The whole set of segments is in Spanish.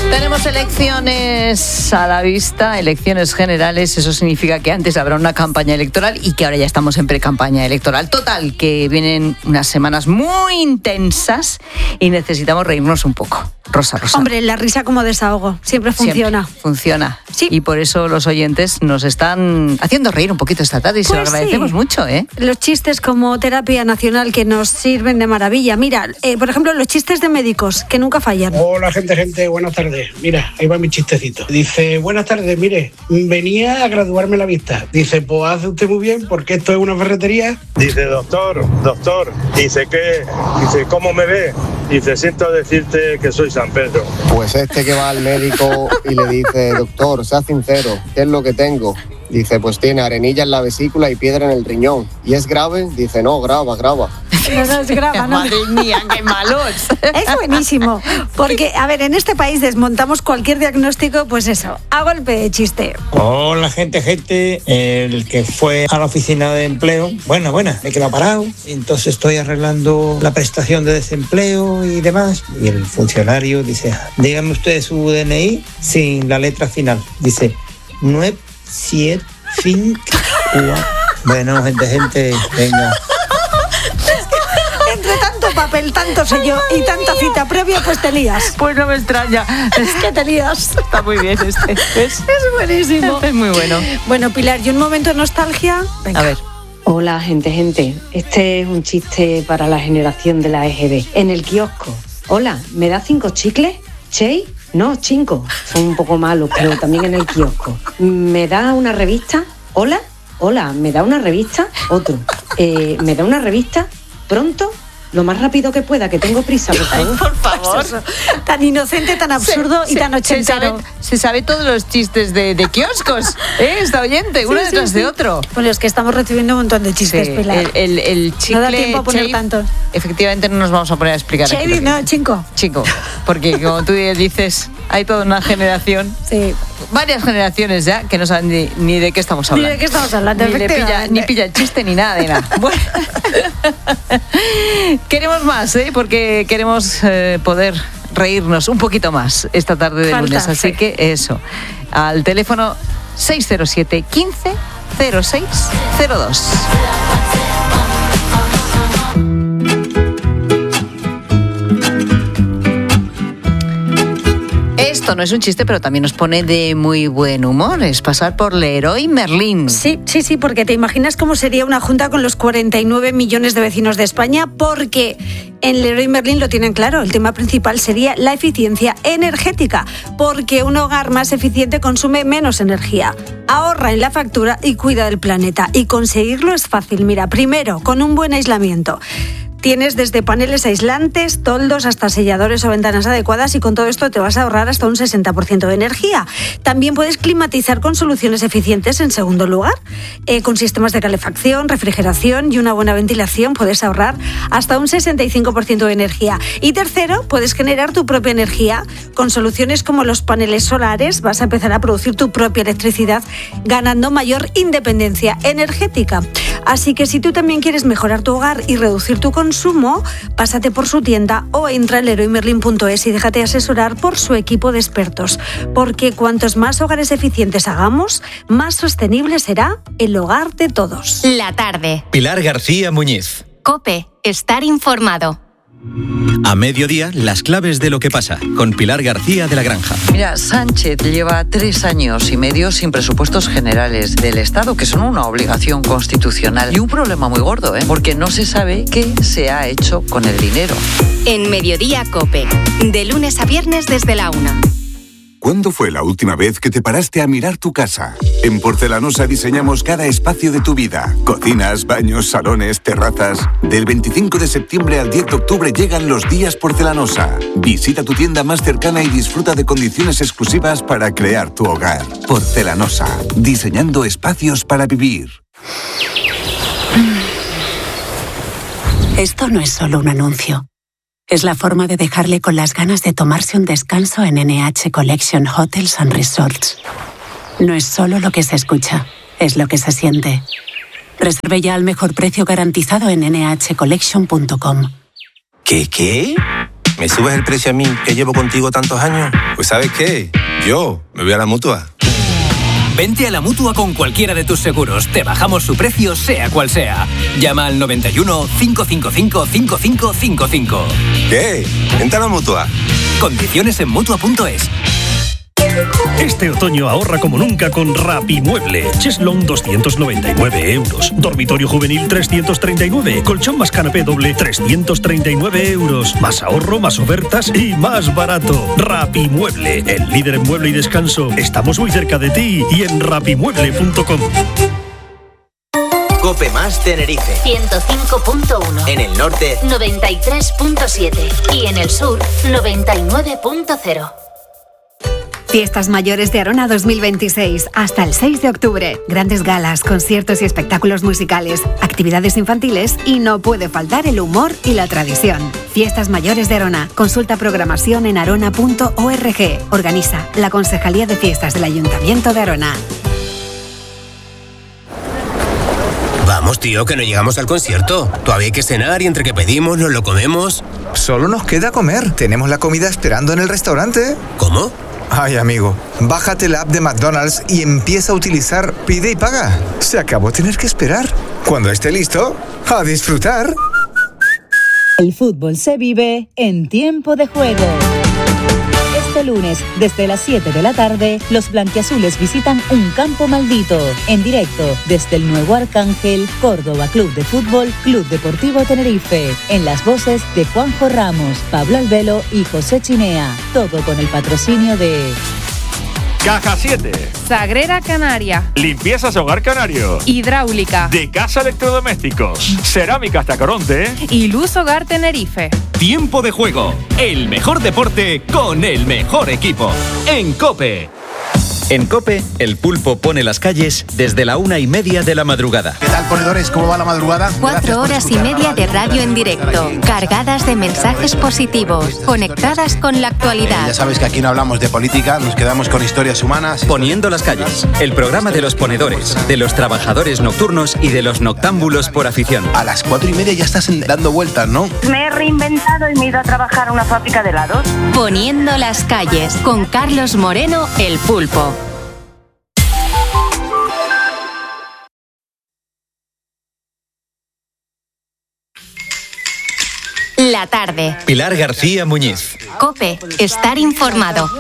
Tenemos elecciones a la vista, elecciones generales. Eso significa que antes habrá una campaña electoral y que ahora ya estamos en pre-campaña electoral. Total, que vienen unas semanas muy intensas y necesitamos reírnos un poco. Rosa. Hombre, la risa como desahogo, siempre funciona. Siempre funciona. Sí. Y por eso los oyentes nos están haciendo reír un poquito esta tarde y se lo agradecemos mucho, ¿eh? Los chistes como terapia nacional que nos sirven de maravilla. Mira, por ejemplo, los chistes de médicos que nunca fallan. Hola, gente, buenas tardes. Mira, ahí va mi chistecito. Dice, buenas tardes, mire, venía a graduarme la vista. Dice, pues hace usted muy bien porque esto es una ferretería. Dice, doctor, dice, ¿qué? Dice, ¿cómo me ve? Dice, siento decirte que soy San Pedro. Pues este que va al médico y le dice, doctor, sea sincero, ¿qué es lo que tengo? Dice, pues tiene arenilla en la vesícula y piedra en el riñón. ¿Y es grave? Dice, no, grava. No es grave, ¿no? Madre mía, qué malos. Es buenísimo, porque, a ver, en este país desmontamos cualquier diagnóstico, pues eso, a golpe de chiste. Hola, gente, el que fue a la oficina de empleo, buena, me quedo parado, entonces estoy arreglando la prestación de desempleo y demás, y el funcionario dice, dígame usted su DNI sin la letra final, dice, 975. Bueno, gente, venga. Entre tanto papel, tanto sello y tanta cita previa, pues te lías. Pues no me extraña. Es que te lías. Está muy bien este. Es buenísimo. Es muy bueno. Bueno, Pilar, ¿y un momento de nostalgia? Venga. A ver. Hola, gente. Este es un chiste para la generación de la EGB. En el kiosco. Hola, ¿me da 5 chicles? ¿Chey? No, 5. Son un poco malos, pero también en el kiosco. ¿Me da una revista? Hola, ¿me da una revista? Otro. ¿Me da una revista? ¿Pronto? Lo más rápido que pueda, que tengo prisa, por favor. Ay, por favor. Tan inocente, tan absurdo y tan ochentero. Se sabe todos los chistes de kioscos, esta oyente, uno detrás de otro. Bueno, es que estamos recibiendo un montón de chistes, Pilar. El chicle, no da tiempo a poner tantos. Efectivamente no nos vamos a poner a explicar aquí. No, chico, porque como tú dices, hay toda una generación, varias generaciones ya, que no saben ni de qué estamos hablando. Ni de qué estamos hablando, ni pilla el chiste ni nada de nada. Bueno. Queremos más, porque queremos poder reírnos un poquito más esta tarde de lunes. Así que eso, al teléfono 607 15 06 02. Esto no es un chiste, pero también nos pone de muy buen humor. Es pasar por Leroy Merlin. Sí, porque te imaginas cómo sería una junta con los 49 millones de vecinos de España, porque en Leroy Merlin lo tienen claro. El tema principal sería la eficiencia energética, porque un hogar más eficiente consume menos energía, ahorra en la factura y cuida del planeta. Y conseguirlo es fácil. Mira, primero, con un buen aislamiento. Tienes desde paneles aislantes, toldos, hasta selladores o ventanas adecuadas, y con todo esto te vas a ahorrar hasta un 60% de energía. También puedes climatizar con soluciones eficientes en segundo lugar. Con sistemas de calefacción, refrigeración y una buena ventilación puedes ahorrar hasta un 65% de energía. Y tercero, puedes generar tu propia energía. Con soluciones como los paneles solares vas a empezar a producir tu propia electricidad, ganando mayor independencia energética. Así que si tú también quieres mejorar tu hogar y reducir tu consumo, pásate por su tienda o entra en leroymerlin.es y déjate asesorar por su equipo de expertos. Porque cuantos más hogares eficientes hagamos, más sostenible será el hogar de todos. La tarde. Pilar García Muñiz. COPE. Estar informado. A mediodía, las claves de lo que pasa, con Pilar García de la Granja. Mira, Sánchez lleva 3 años y medio sin presupuestos generales del Estado, que son una obligación constitucional. Y un problema muy gordo, porque no se sabe qué se ha hecho con el dinero. En Mediodía COPE, de lunes a viernes desde la 1. ¿Cuándo fue la última vez que te paraste a mirar tu casa? En Porcelanosa diseñamos cada espacio de tu vida. Cocinas, baños, salones, terrazas. Del 25 de septiembre al 10 de octubre llegan los días Porcelanosa. Visita tu tienda más cercana y disfruta de condiciones exclusivas para crear tu hogar. Porcelanosa, diseñando espacios para vivir. Esto no es solo un anuncio. Es la forma de dejarle con las ganas de tomarse un descanso en NH Collection Hotels and Resorts. No es solo lo que se escucha, es lo que se siente. Reserve ya al mejor precio garantizado en nhcollection.com. ¿Qué? ¿me subes el precio a mí, que llevo contigo tantos años? Pues ¿sabes qué? Yo me voy a la Mutua. Vente a la Mutua con cualquiera de tus seguros. Te bajamos su precio, sea cual sea. Llama al 91 555 5555. ¿Qué? Vente a la Mutua. Condiciones en Mutua.es. Este otoño ahorra como nunca con Rapimueble. Cheslong 299 euros. Dormitorio juvenil 339. Colchón más canapé doble 339 euros. Más ahorro, más ofertas y más barato. Rapimueble, el líder en mueble y descanso. Estamos muy cerca de ti y en rapimueble.com. Cope Más Tenerife 105.1. En el norte 93.7 y en el sur 99.0. Fiestas Mayores de Arona 2026, hasta el 6 de octubre. Grandes galas, conciertos y espectáculos musicales, actividades infantiles y no puede faltar el humor y la tradición. Fiestas Mayores de Arona. Consulta programación en arona.org. Organiza la Concejalía de Fiestas del Ayuntamiento de Arona. Vamos, tío, que no llegamos al concierto. Todavía hay que cenar y entre que pedimos nos lo comemos. Solo nos queda comer. Tenemos la comida esperando en el restaurante. ¿Cómo? Ay, amigo, bájate la app de McDonald's y empieza a utilizar Pide y Paga. Se acabó tener que esperar. Cuando esté listo, a disfrutar. El fútbol se vive en tiempo de juego. Este lunes, desde las 7 de la tarde, los blanquiazules visitan un campo maldito. En directo, desde el Nuevo Arcángel, Córdoba Club de Fútbol, Club Deportivo Tenerife. En las voces de Juanjo Ramos, Pablo Albelo y José Chinea. Todo con el patrocinio de... Caja 7. Sagrera Canaria. Limpiezas Hogar Canario. Hidráulica. De Casa Electrodomésticos. Cerámicas Tacoronte. Y Luz Hogar Tenerife. Tiempo de juego. El mejor deporte con el mejor equipo. En COPE. En COPE, el pulpo pone las calles desde la 1:30 de la madrugada. ¿Qué tal, ponedores? ¿Cómo va la madrugada? 4 horas y media de radio en directo, cargadas de mensajes positivos, conectadas con la actualidad. Ya sabes que aquí no hablamos de política, nos quedamos con historias humanas. Poniendo las calles, el programa de los ponedores, de los trabajadores nocturnos y de los noctámbulos por afición. A las 4:30 ya estás dando vueltas, ¿no? Me he reinventado y me he ido a trabajar a una fábrica de helados. Poniendo las calles, con Carlos Moreno, el pulpo. La tarde. Pilar García Muñiz. COPE. Estar informado.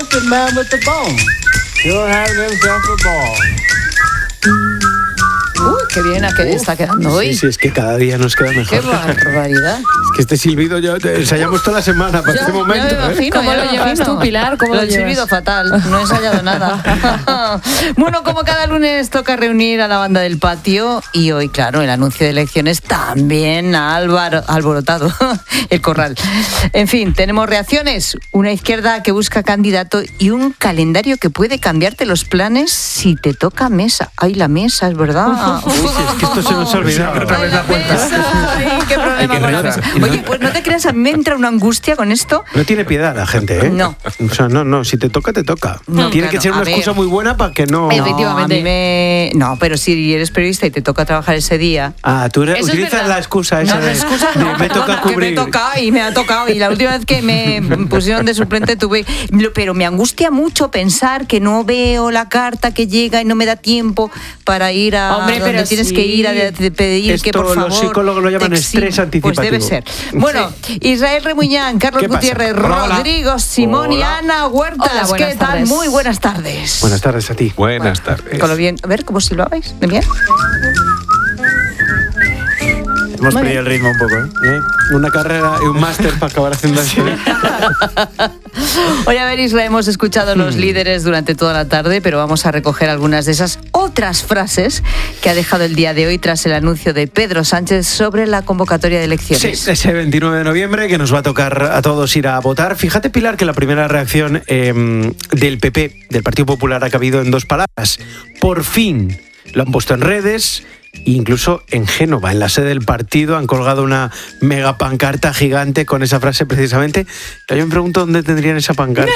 Qué bien que está quedando hoy. Sí, es que cada día nos queda mejor. Qué barbaridad. Es que este silbido yo ensayamos toda la semana para este momento. Ya me imagino, ¿Cómo lo llevas tú, Pilar? ¿Cómo lo he silbido fatal, no he ensayado nada. Bueno, como cada lunes toca reunir a la banda del patio y hoy, claro, el anuncio de elecciones también ha alborotado el corral. En fin, tenemos reacciones, una izquierda que busca candidato y un calendario que puede cambiarte los planes si te toca mesa. Ay, la mesa, es verdad. Es que esto se nos ha olvidado. Otra vez la cuenta. Ay, qué problema con la mesa. Oye, pues no te creas, a mí me entra una angustia con esto. No tiene piedad la gente, ¿eh? No. O sea, no, si te toca, te toca. No, tiene claro, que ser una excusa muy buena para que no... Efectivamente. No, pero si eres periodista y te toca trabajar ese día... Tú utilizas la excusa esa de... Me toca cubrir. Que me toca y me ha tocado. Y la última vez que me pusieron de suplente tuve... Pero me angustia mucho pensar que no veo la carta que llega y no me da tiempo para ir a... Hombre, donde tienes que ir a pedir esto que por favor... los psicólogos lo llaman estrés anticipativo. Pues debe ser. Bueno, Israel Remuñán, Carlos Gutiérrez, Rodrigo Simón y Ana Huertas. ¿Qué tal? Muy buenas tardes. Buenas tardes a ti. Buenas tardes. Con lo bien. A ver, ¿cómo silbabais? ¿De bien? Hemos perdido el ritmo un poco, ¿eh? Una carrera y un máster para acabar haciendo esto. Hoy, a ver, Israel, hemos escuchado los líderes durante toda la tarde, pero vamos a recoger algunas de esas otras frases que ha dejado el día de hoy tras el anuncio de Pedro Sánchez sobre la convocatoria de elecciones. Sí, ese 29 de noviembre que nos va a tocar a todos ir a votar. Fíjate, Pilar, que la primera reacción del PP, del Partido Popular, ha cabido en 2 palabras. Por fin. Lo han puesto en redes, Incluso en Génova, en la sede del partido, han colgado una mega pancarta gigante con esa frase precisamente. Yo me pregunto dónde tendrían esa pancarta.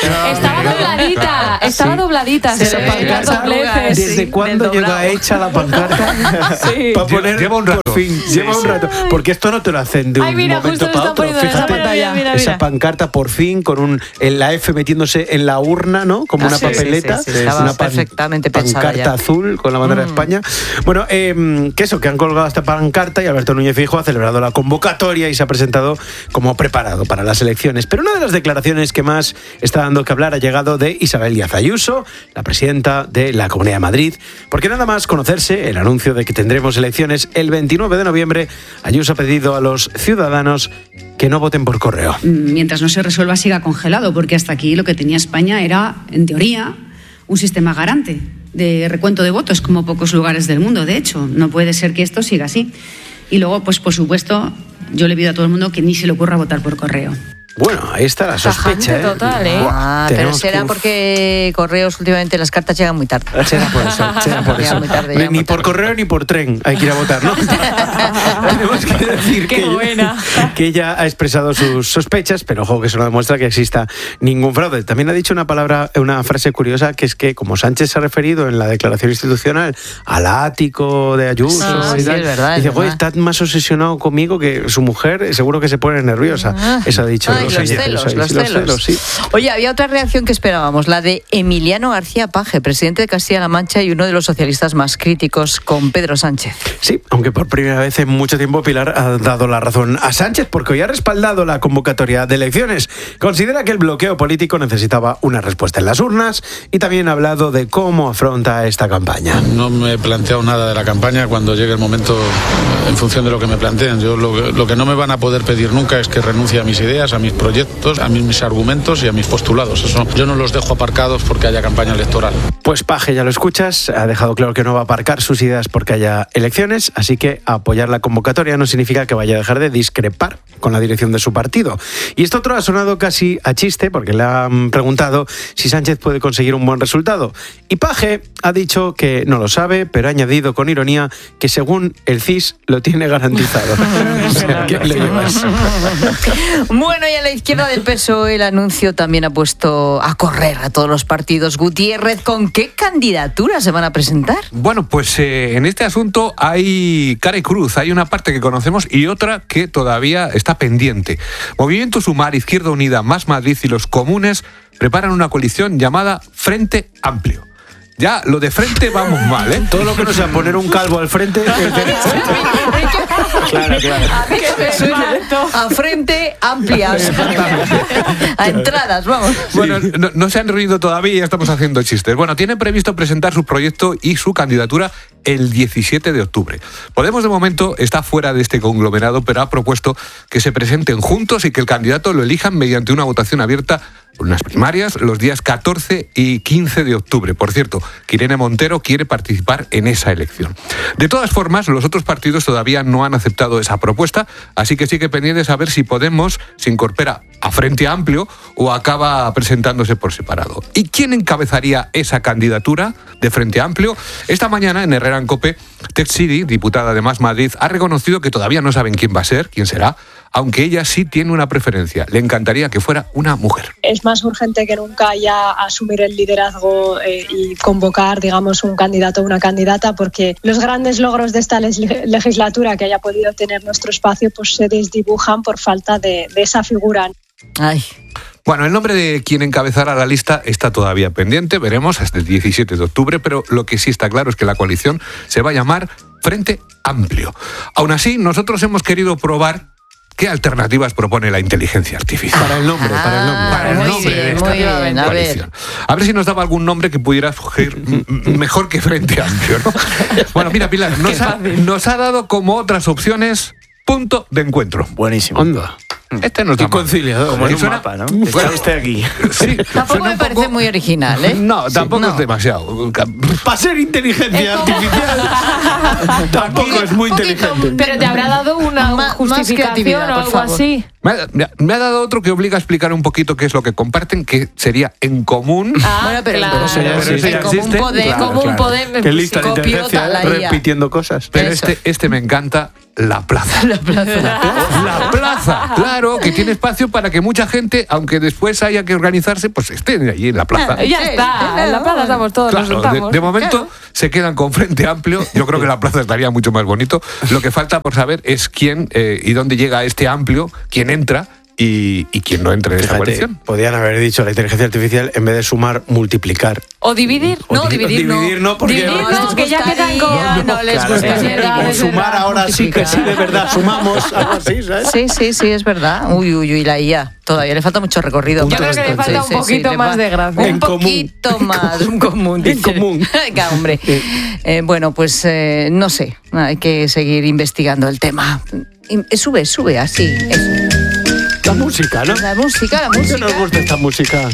Estaba dobladita. Esa pancarta, ¿desde cuándo llega hecha la pancarta? Sí. Para poner lleva un rato. Por fin, lleva un rato. Porque esto no te lo hacen de un momento para otro. Fíjate, esa pancarta por fin con la F metiéndose en la urna, ¿no? Como una papeleta. Estaba una perfectamente pensada pancarta ya. azul con la bandera de España. Bueno, que han colgado esta pancarta y Alberto Núñez Feijóo ha celebrado la convocatoria y se ha presentado como preparado para las elecciones. Pero una de las declaraciones que más está dando que hablar ha llegado de Isabel Díaz Ayuso, la presidenta de la Comunidad de Madrid, porque nada más conocerse el anuncio de que tendremos elecciones el 29 de noviembre, Ayuso ha pedido a los ciudadanos que no voten por correo. Mientras no se resuelva siga congelado, porque hasta aquí lo que tenía España era, en teoría, un sistema garante de recuento de votos, como pocos lugares del mundo. De hecho, no puede ser que esto siga así. Y luego, pues por supuesto, yo le pido a todo el mundo que ni se le ocurra votar por correo. Bueno, ahí está la sospecha. Total, ¿eh? Pero será porque correos últimamente las cartas llegan muy tarde. Será por eso. Muy tarde, ni por correo ni por tren hay que ir a votar, ¿no? Tenemos que decir que ella ha expresado sus sospechas, pero ojo que eso no demuestra que exista ningún fraude. También ha dicho una frase curiosa, que es que como Sánchez se ha referido en la declaración institucional al ático de Ayuso y tal, es verdad, dice, oye, está más obsesionado conmigo que su mujer, seguro que se pone nerviosa. Eso ha dicho. Los celos. Sí. Oye, había otra reacción que esperábamos, la de Emiliano García Paje, presidente de Castilla-La Mancha y uno de los socialistas más críticos con Pedro Sánchez. Sí, aunque por primera vez en mucho tiempo Pilar ha dado la razón a Sánchez, porque hoy ha respaldado la convocatoria de elecciones. Considera que el bloqueo político necesitaba una respuesta en las urnas y también ha hablado de cómo afronta esta campaña. No me he planteado nada de la campaña. Cuando llegue el momento, en función de lo que me planteen, yo lo que no me van a poder pedir nunca es que renuncie a mis ideas, a mis proyectos, a mis argumentos y a mis postulados. Eso yo no los dejo aparcados porque haya campaña electoral. Pues Paje, ya lo escuchas, ha dejado claro que no va a aparcar sus ideas porque haya elecciones, así que apoyar la convocatoria no significa que vaya a dejar de discrepar con la dirección de su partido. Y esto otro ha sonado casi a chiste porque le han preguntado si Sánchez puede conseguir un buen resultado. Y Paje ha dicho que no lo sabe, pero ha añadido con ironía que según el CIS lo tiene garantizado. O sea, ¿qué le llevas? Bueno, y a la izquierda del PSOE el anuncio también ha puesto a correr a todos los partidos. Gutiérrez, ¿con qué candidaturas se van a presentar? Bueno, pues en este asunto hay cara y cruz. Hay una parte que conocemos y otra que todavía está pendiente. Movimiento Sumar, Izquierda Unida, Más Madrid y los comunes preparan una coalición llamada Frente Amplio. Ya, lo de frente vamos mal, ¿eh? Todo lo que no sea poner un calvo al frente... Claro. A frente amplia. A entradas, vamos. Bueno, no se han reunido todavía y ya estamos haciendo chistes. Bueno, tienen previsto presentar su proyecto y su candidatura el 17 de octubre. Podemos, de momento, está fuera de este conglomerado, pero ha propuesto que se presenten juntos y que el candidato lo elijan mediante una votación abierta, unas primarias, los días 14 y 15 de octubre. Por cierto, que Irene Montero quiere participar en esa elección. De todas formas, los otros partidos todavía no han aceptado esa propuesta, así que sigue pendiente saber si Podemos se incorpora a Frente Amplio o acaba presentándose por separado. ¿Y quién encabezaría esa candidatura de Frente Amplio? Esta mañana en Herrera en COPE, Ted Siri, diputada de Más Madrid, ha reconocido que todavía no saben quién va a ser, quién será, aunque ella sí tiene una preferencia. Le encantaría que fuera una mujer. Es más urgente que nunca ya asumir el liderazgo y convocar, digamos, un candidato o una candidata, porque los grandes logros de esta legislatura que haya podido tener nuestro espacio pues se desdibujan por falta de esa figura. Ay. Bueno, el nombre de quien encabezará la lista está todavía pendiente, veremos hasta el 17 de octubre, pero lo que sí está claro es que la coalición se va a llamar Frente Amplio. Aún así, nosotros hemos querido probar ¿qué alternativas propone la inteligencia artificial? Para el nombre. De esta coalición. A ver si nos daba algún nombre que pudiera escoger mejor que Frente Amplio, ¿no? Bueno, mira, Pilar, nos ha dado como otras opciones Punto de Encuentro. Buenísimo. Onda. Este no está mal. conciliador. Como en un Suena- mapa, ¿no? Bueno, Está aquí. Sí, Tampoco suena me un parece poco- muy original, ¿eh? No, tampoco No. es demasiado. Para ser inteligencia artificial, tampoco es muy inteligente. Pero te habrá dado una Más justificación creatividad, o por algo favor. así. Me ha dado otro que obliga a explicar un poquito qué es lo que comparten, que sería en común. Bueno, pero claro. Eso ya Pero existe. eso ya como un existe. poder, Claro, como un claro. poder. Qué lista de copiota inteligencia, la IA. repitiendo cosas. Pero Eso. este me encanta, la plaza. La plaza. La plaza, claro, que tiene espacio para que mucha gente, aunque después haya que organizarse, pues estén allí en la plaza. Ya está, en la plaza estamos todos, nos Claro, sentamos. de momento se quedan con frente amplio. Yo creo que la plaza estaría mucho más bonito. Lo que falta por saber es quién y dónde llega este amplio, quién entra y quién no entra en esta Fíjate, coalición. podían haber dicho la inteligencia artificial, en vez de sumar, multiplicar. O dividir. No, dividir no. Dividir no, porque Dividir no, que ya quedan con... No les Claro, gustaría. es verdad, o es sumar verdad. ahora sí que sí, de verdad, sumamos, algo así, ¿sabes? Sí, es verdad. Uy, la IA. Todavía le falta mucho recorrido. Yo creo que le falta un poquito le más va- de gracia. Un En común. poquito más, un común. En dice. común. Venga, hombre. Bueno, pues no sé. Hay que seguir investigando el tema. Sube, así. Eso. La música, ¿no? La música. ¿Por qué nos gusta esta música?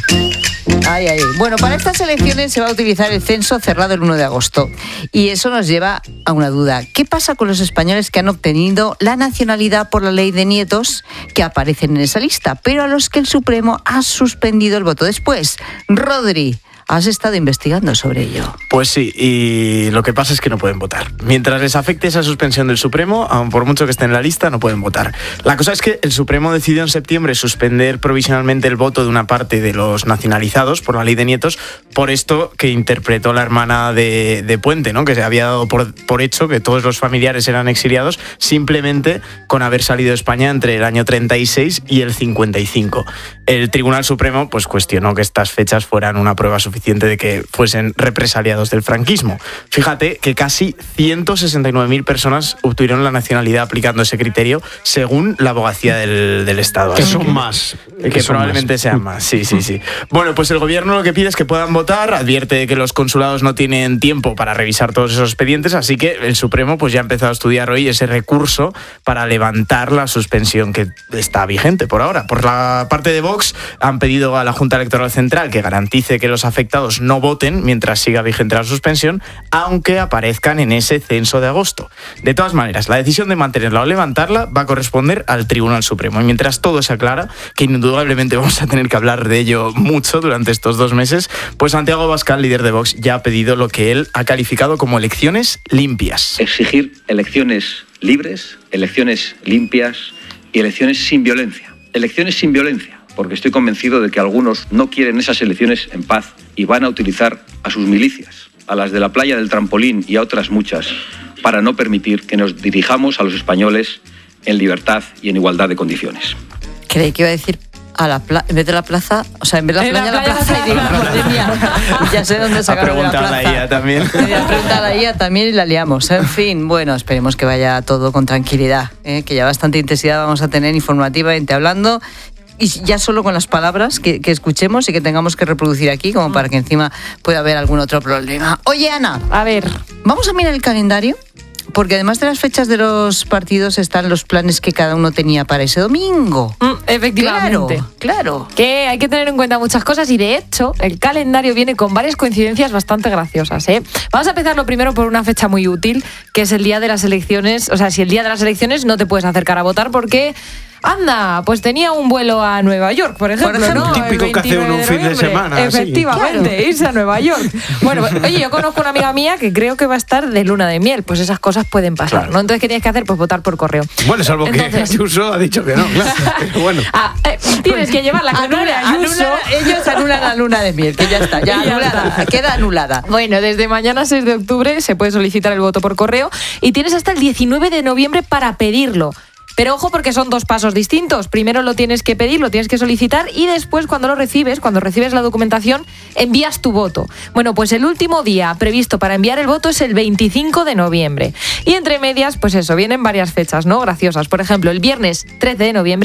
Ay. Bueno, para estas elecciones se va a utilizar el censo cerrado el 1 de agosto. Y eso nos lleva a una duda. ¿Qué pasa con los españoles que han obtenido la nacionalidad por la ley de nietos que aparecen en esa lista, pero a los que el Supremo ha suspendido el voto después? Rodri, has estado investigando sobre ello. Pues sí, y lo que pasa es que no pueden votar. Mientras les afecte esa suspensión del Supremo, aun por mucho que estén en la lista, no pueden votar. La cosa es que el Supremo decidió en septiembre suspender provisionalmente el voto de una parte de los nacionalizados por la ley de nietos, por esto que interpretó la hermana de Puente, ¿no? Que se había dado por hecho que todos los familiares eran exiliados simplemente con haber salido de España entre el año 36 y el 55. El Tribunal Supremo pues cuestionó que estas fechas fueran una prueba suficiente de que fuesen represaliados del franquismo. Fíjate que casi 169.000 personas obtuvieron la nacionalidad aplicando ese criterio según la abogacía del Estado. Que Así son más. que probablemente sean más, sí. Bueno, pues el gobierno lo que pide es que puedan votar, advierte que los consulados no tienen tiempo para revisar todos esos expedientes, así que el Supremo pues ya ha empezado a estudiar hoy ese recurso para levantar la suspensión que está vigente por ahora. Por la parte de Vox han pedido a la Junta Electoral Central que garantice que los afectados no voten mientras siga vigente la suspensión, aunque aparezcan en ese censo de agosto. De todas maneras, la decisión de mantenerla o levantarla va a corresponder al Tribunal Supremo. Y mientras todo se aclara, que indudablemente vamos a tener que hablar de ello mucho durante estos 2 meses, pues Santiago Abascal, líder de Vox, ya ha pedido lo que él ha calificado como elecciones limpias. Exigir elecciones libres, elecciones limpias y elecciones sin violencia. Elecciones sin violencia, porque estoy convencido de que algunos no quieren esas elecciones en paz y van a utilizar a sus milicias, a las de la playa del trampolín y a otras muchas, para no permitir que nos dirijamos a los españoles en libertad y en igualdad de condiciones. Creí que iba a decir en vez de la plaza, o sea, en vez de la playa, la plaza, y digo, madre mía, ya sé dónde sacaron de la plaza. A ella también. Preguntar a ella también y la liamos. En fin, bueno, esperemos que vaya todo con tranquilidad, que ya bastante intensidad vamos a tener informativamente hablando. Y ya solo con las palabras que escuchemos y que tengamos que reproducir aquí, como para que encima pueda haber algún otro problema. Oye, Ana, a ver, vamos a mirar el calendario, porque además de las fechas de los partidos están los planes que cada uno tenía para ese domingo. Efectivamente. Claro. Que hay que tener en cuenta muchas cosas y de hecho el calendario viene con varias coincidencias bastante graciosas. Vamos a empezar lo primero por una fecha muy útil, que es el día de las elecciones. O sea, si el día de las elecciones no te puedes acercar a votar porque... Anda, pues tenía un vuelo a Nueva York, por ejemplo, ¿no? Típico que hace uno un fin de semana. Efectivamente, sí. irse a Nueva York. Bueno, oye, yo conozco una amiga mía que creo que va a estar de luna de miel, pues esas cosas pueden pasar, Claro. ¿no? Entonces, ¿qué tienes que hacer? Pues votar por correo. Bueno, salvo Entonces, que Ayuso ha dicho que no, claro. Pero bueno. Tienes que llevarla con Ayuso. Ellos anulan la luna de miel, que ya está, ya anulada, queda anulada. Bueno, desde mañana 6 de octubre se puede solicitar el voto por correo y tienes hasta el 19 de noviembre para pedirlo. Pero ojo porque son 2 pasos distintos. Primero lo tienes que pedir, lo tienes que solicitar y después cuando recibes la documentación, envías tu voto. Bueno, pues el último día previsto para enviar el voto es el 25 de noviembre. Y entre medias, pues eso, vienen varias fechas, ¿no? Graciosas. Por ejemplo, el viernes 13 de noviembre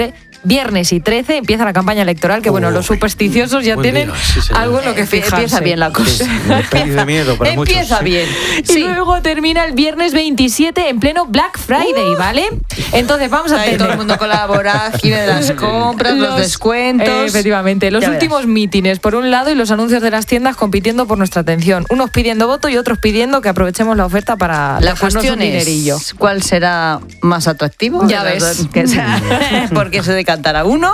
viernes y 13 empieza la campaña electoral, que bueno, los supersticiosos ya tienen algo en lo que fijarse. Empieza bien la cosa. De miedo para muchos. Empieza bien. Y luego termina el viernes 27 en pleno Black Friday, ¿vale? Entonces vamos a tener todo el mundo con la vorágine de las compras, los descuentos. Efectivamente, los últimos mítines por un lado y los anuncios de las tiendas compitiendo por nuestra atención. Unos pidiendo voto y otros pidiendo que aprovechemos la oferta para la cuestión un dinerillo. ¿Cuál será más atractivo? Ya ves. Porque se decantará uno.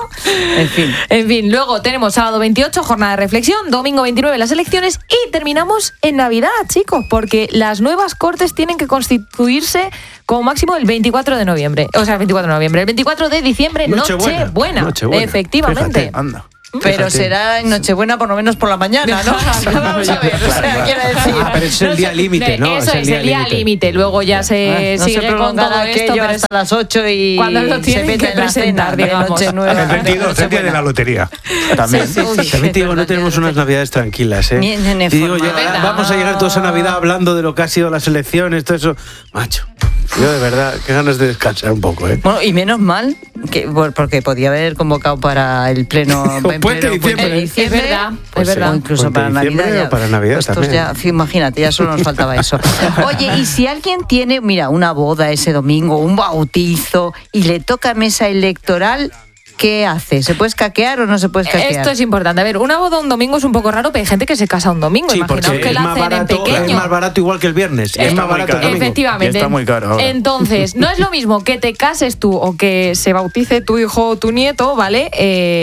En fin, luego tenemos sábado 28, jornada de reflexión, domingo 29 las elecciones y terminamos en Navidad, chicos, porque las nuevas Cortes tienen que constituirse como máximo el 24 de noviembre. O sea, el 24 de noviembre. El 24 de diciembre, Nochebuena. Efectivamente. Fíjate, anda. Pero será en Nochebuena por lo menos por la mañana, ¿no? Vamos a ver, quiero decir. Pero es el día límite, ¿no? Eso es el día límite. Luego ya se sigue con todo esto, pero hasta las 8 y cuando lo tienen que presentar, digamos. El 22, el día de la lotería. También. También te digo, no tenemos unas Navidades tranquilas, ¿eh? Digo, vamos a llegar todos a Navidad hablando de lo que ha sido las elecciones, todo eso. Macho, yo de verdad, qué ganas de descansar un poco, ¿eh? Bueno, y menos mal, porque podía haber convocado para el pleno... Puente de diciembre. Es verdad, es verdad. O incluso para Navidad. Para Navidad también. Ya, imagínate, ya solo nos faltaba eso. Oye, y si alguien tiene, mira, una boda ese domingo, un bautizo, y le toca mesa electoral... ¿Qué hace? ¿Se puede escaquear o no se puede escaquear? Esto es importante. A ver, una boda un domingo es un poco raro, pero hay gente que se casa un domingo. Sí, imaginaos que la hacen en pequeño. Es más barato igual que el viernes. Es más barato el domingo. Efectivamente. Está muy caro ahora. Entonces, no es lo mismo que te cases tú o que se bautice tu hijo o tu nieto, ¿vale?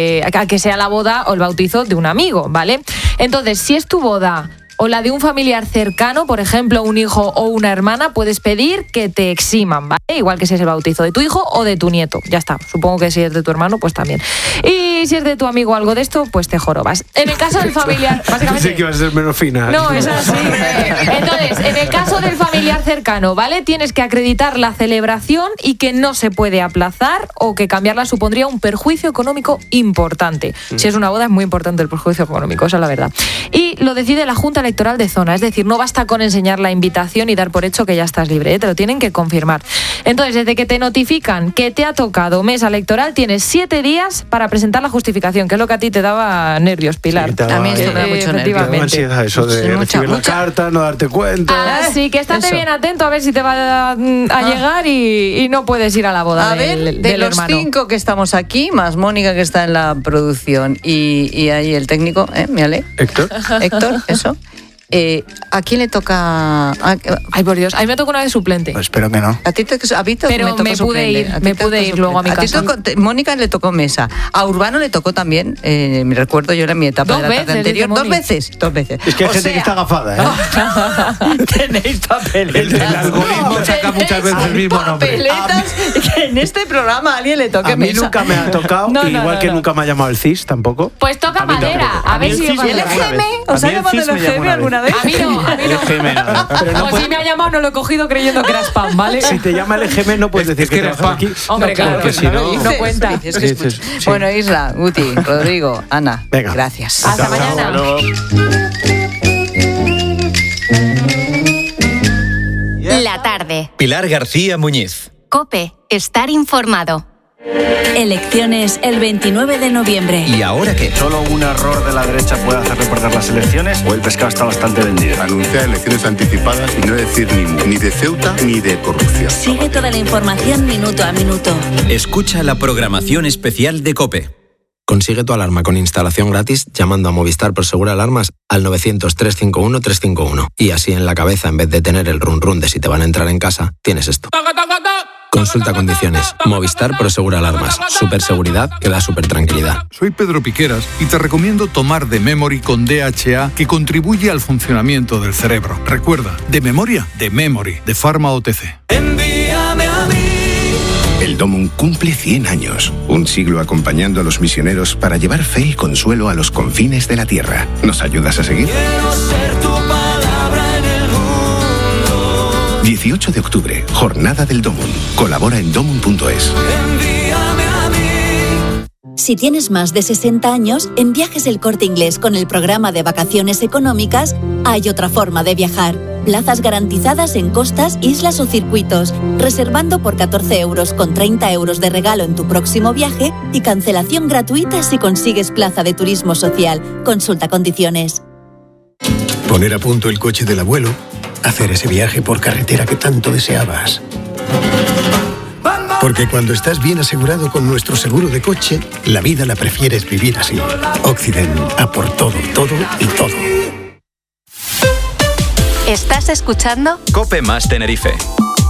A que sea la boda o el bautizo de un amigo, ¿vale? Entonces, si es tu boda o la de un familiar cercano, por ejemplo, un hijo o una hermana, puedes pedir que te eximan, ¿vale? Igual que si es el bautizo de tu hijo o de tu nieto. Ya está. Supongo que si es de tu hermano, pues también. Y si es de tu amigo o algo de esto, pues te jorobas. En el caso del familiar, básicamente... Pensé que iba a ser menos fina. No, es así. Entonces, en el caso del familiar cercano, ¿vale? Tienes que acreditar la celebración y que no se puede aplazar o que cambiarla supondría un perjuicio económico importante. Si es una boda, es muy importante el perjuicio económico, esa es la verdad. Y lo decide la Junta Electoral de Zona, es decir, no basta con enseñar la invitación y dar por hecho que ya estás libre, ¿eh? Te lo tienen que confirmar. Entonces, desde que te notifican que te ha tocado mesa electoral, tienes 7 días para presentar la justificación, que es lo que a ti te daba nervios, Pilar. Sí, a mí esto me da mucho nervios. Ansiedad, eso de recibir la carta, no darte cuenta. Así que estate bien atento a ver si te va a llegar y no puedes ir a la boda de los hermano. 5 que estamos aquí, más Mónica que está en la producción y ahí el técnico, mírale. Héctor, eso. ¿A quién le toca? Ay, por Dios, a mí me tocó una vez suplente. Pues espero que no. A ti pero me pude ir luego a mi casa. Mónica le tocó mesa. A Urbano le tocó también, me recuerdo yo en mi etapa de la tarde anterior. Dos veces. Es que hay gente que está agafada, ¿eh? Tenéis papeletas. El algoritmo saca muchas veces el mismo nombre. Papeletas que en este programa a alguien le toque mesa. A mí nunca me ha tocado, igual que nunca me ha llamado el CIS tampoco. Pues toca madera. A ver si el EGM. ¿Os ha llamado el EGM alguna vez? A mí no. Como si me ha llamado, no lo he cogido creyendo que era spam, ¿vale? Si te llama el EGM no puedes decir que eres spam. Hombre, claro, porque si no cuenta. Bueno, Isla, Guti, Rodrigo, Ana, gracias. Hasta mañana. La tarde. Pilar García Muñiz. COPE. Estar informado. Elecciones el 29 de noviembre. ¿Y ahora qué? Solo un error de la derecha puede hacerle perder las elecciones o el pescado está bastante vendido. Anunciar elecciones anticipadas y no decir ni de Ceuta ni de corrupción. Sigue toda la información minuto a minuto. Escucha la programación especial de COPE. Consigue tu alarma con instalación gratis llamando a Movistar Prosegur Alarmas al 900-351-351. Y así en la cabeza, en vez de tener el run run de si te van a entrar en casa, tienes esto. Consulta condiciones. Movistar Prosegur Alarmas. Super seguridad que da super tranquilidad. Soy Pedro Piqueras y te recomiendo tomar The Memory con DHA, que contribuye al funcionamiento del cerebro. Recuerda, de memoria, de Memory, de Pharma OTC. Envíame a mí. El Domum cumple 100 años, un siglo acompañando a los misioneros para llevar fe y consuelo a los confines de la tierra. ¿Nos ayudas a seguir? Quiero ser tu palabra en el mundo. 18 de octubre, Jornada del Domum. Colabora en domum.es. Envíame a mí. Si tienes más de 60 años, en Viajes El Corte Inglés con el programa de vacaciones económicas, hay otra forma de viajar. Plazas garantizadas en costas, islas o circuitos, reservando por 14 euros con 30 euros de regalo en tu próximo viaje y cancelación gratuita si consigues plaza de turismo social. Consulta condiciones. Poner a punto el coche del abuelo, hacer ese viaje por carretera que tanto deseabas. Porque cuando estás bien asegurado con nuestro seguro de coche, la vida la prefieres vivir así. Occident, a por todo, todo y todo. ¿Estás escuchando? Cope más Tenerife.